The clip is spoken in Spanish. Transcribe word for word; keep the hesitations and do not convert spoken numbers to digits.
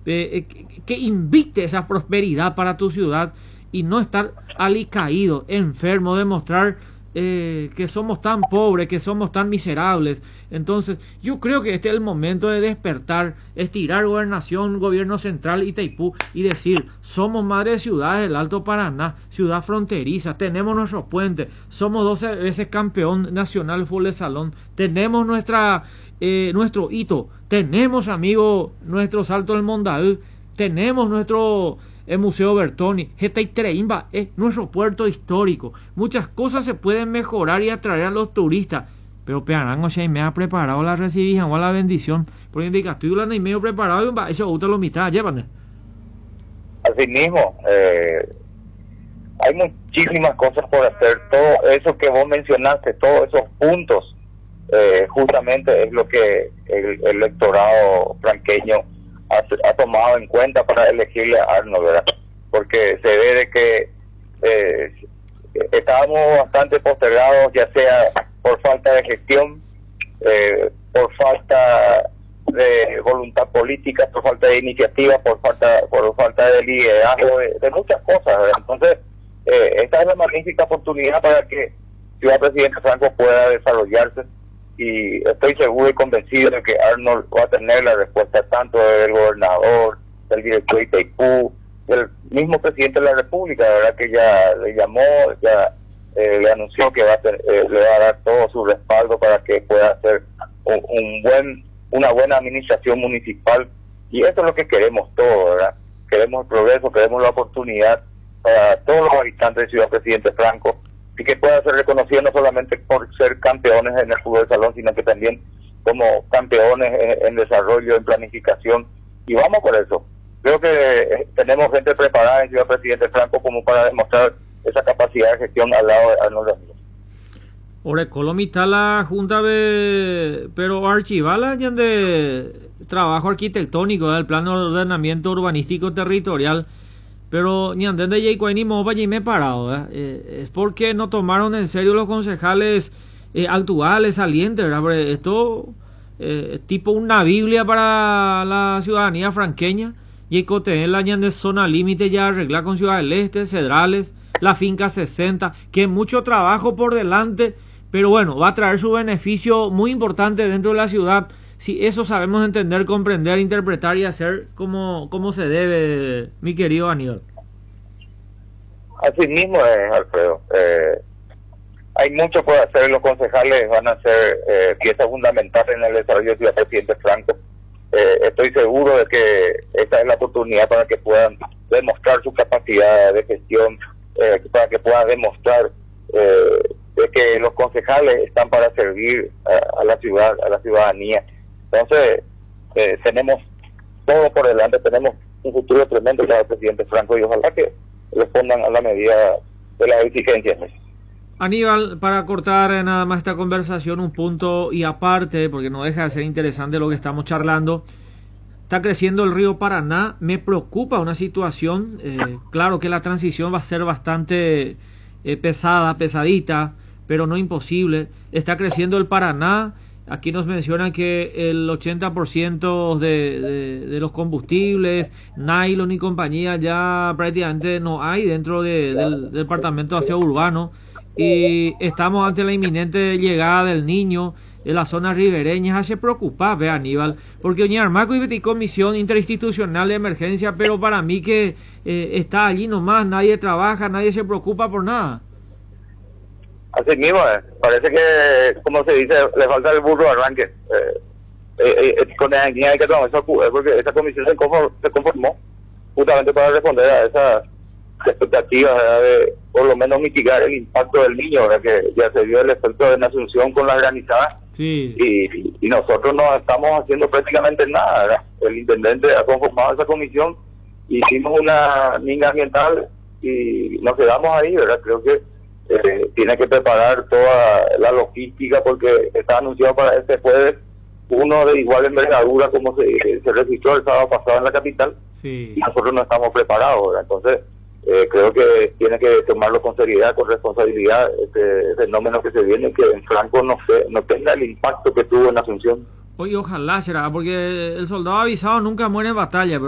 eh, que, que invite esa prosperidad para tu ciudad y no estar alicaído, enfermo, demostrar eh, que somos tan pobres, que somos tan miserables. Entonces yo creo que este es el momento de despertar, estirar gobernación, gobierno central, Itaipú, y decir: somos madre de ciudades del Alto Paraná, ciudad fronteriza, tenemos nuestros puentes, somos doce veces campeón nacional fútbol de salón, tenemos nuestra eh, nuestro hito, tenemos, amigo, nuestro Salto del Mondaú, tenemos nuestro el Museo Bertoni, Getaitreimba es nuestro puerto histórico. Muchas cosas se pueden mejorar y atraer a los turistas, pero Pearango ya me ha preparado la recibida o la bendición, porque indica, estoy hablando y medio preparado y eso gusta lo mitad, llévate. Así mismo, eh, hay muchísimas cosas por hacer. Todo eso que vos mencionaste, todos esos puntos, eh, justamente es lo que el, el electorado franqueño ha, ha tomado en cuenta para elegirle a Arnold, ¿verdad? Porque se ve de que eh, estábamos bastante postergados, ya sea por falta de gestión, eh, por falta de voluntad política, por falta de iniciativa, por falta por falta de liderazgo, de, de muchas cosas, ¿verdad? Entonces, eh, esta es la magnífica oportunidad para que Ciudad Presidente Franco pueda desarrollarse, y estoy seguro y convencido de que Arnold va a tener la respuesta tanto del gobernador, del director de Itaipú, del mismo presidente de la República, ¿verdad? Que ya le llamó, ya eh, le anunció que va a tener, eh, le va a dar todo su respaldo para que pueda hacer un, un buen una buena administración municipal, y eso es lo que queremos todos, ¿verdad? Queremos el progreso, queremos la oportunidad para todos los habitantes de Ciudad Presidente Franco, y que pueda ser reconocido no solamente por ser campeones en el fútbol de salón, sino que también como campeones en, en desarrollo, en planificación, y vamos por eso. Creo que eh, tenemos gente preparada en Ciudad Presidente Franco como para demostrar esa capacidad de gestión al lado de Arnold Ramírez. Ore colomita la junta de, pero archivala ya de trabajo arquitectónico del plan de ordenamiento urbanístico territorial, pero ni antes de Jay ni mopa y me he parado, ¿eh? Eh, es porque no tomaron en serio los concejales eh, actuales salientes, ¿verdad? Pero esto eh, tipo una biblia para la ciudadanía franqueña, y en la de zona límite ya arreglar con Ciudad del Este, Cedrales, la finca sesenta, que mucho trabajo por delante. Pero bueno, va a traer su beneficio muy importante dentro de la ciudad, si eso sabemos entender, comprender, interpretar y hacer como, como se debe, mi querido Aníbal. Así mismo es, Alfredo. Eh, hay mucho por hacer, los concejales van a ser eh, pieza fundamental en el desarrollo de Ciudad Presidente Franco. Eh, estoy seguro de que esta es la oportunidad para que puedan demostrar su capacidad de gestión, eh, para que puedan demostrar eh, de que los concejales están para servir a, a la ciudad, a la ciudadanía. Entonces, eh, tenemos todo por delante, tenemos un futuro tremendo para el presidente Franco, y ojalá que respondan a la medida de las exigencias. Aníbal, para cortar eh, nada más esta conversación, un punto y aparte, porque no deja de ser interesante lo que estamos charlando. Está creciendo el río Paraná, me preocupa una situación, eh, claro que la transición va a ser bastante eh, pesada, pesadita, pero no imposible. Está creciendo el Paraná. Aquí nos mencionan que el ochenta por ciento de, de, de los combustibles, nylon y compañía ya prácticamente no hay dentro de, del, del departamento de aseo urbano, y estamos ante la inminente llegada del Niño de las zonas ribereñas. Hace preocupar, ve, Aníbal, porque doña Armaco y Comisión Interinstitucional de Emergencia, pero para mí que eh, está allí nomás, nadie trabaja, nadie se preocupa por nada. Así mismo, eh. parece que, como se dice, le falta el burro de arranque. Eh, eh, eh, con el hay que tomar eso, porque esa comisión se conformó, se conformó justamente para responder a esas expectativas, ¿verdad? De por lo menos mitigar el impacto del Niño, ¿verdad? Que ya se vio el efecto de la Asunción con las granizadas, sí. y, y nosotros no estamos haciendo prácticamente nada, ¿verdad? El intendente ha conformado esa comisión, hicimos una niña ambiental y nos quedamos ahí, ¿verdad? Creo que Eh, tiene que preparar toda la logística, porque está anunciado para este jueves uno de igual envergadura como se, se registró el sábado pasado en la capital, sí. Y nosotros no estamos preparados, ¿verdad? Entonces eh, creo que tiene que tomarlo con seriedad, con responsabilidad, este fenómeno que se viene, que en Franco no, se, no tenga el impacto que tuvo en Asunción. Oye, ojalá será, porque el soldado avisado nunca muere en batalla, pero